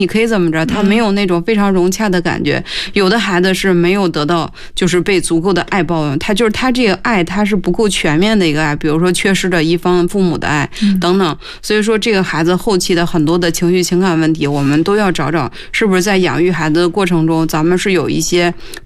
你可以怎么着，他没有那种非常融洽的感觉。有的孩子是没有得到就是被足够的爱包容，他这个爱他是不够全面的一个爱，比如说缺失了一方父母的爱等等。所以说这个孩子后期的很多的情绪情感问题，我们都要找找是不是在养育孩子的过程中，咱们是有一些